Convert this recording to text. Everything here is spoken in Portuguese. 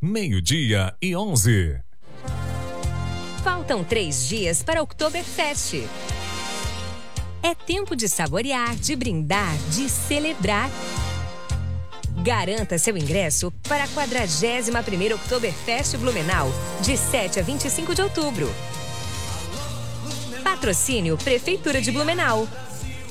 12:11. Faltam 3 dias para o Oktoberfest. É tempo de saborear, de brindar, de celebrar. Garanta seu ingresso para a 41ª Oktoberfest Blumenau, de 7 a 25 de outubro. Patrocínio Prefeitura de Blumenau.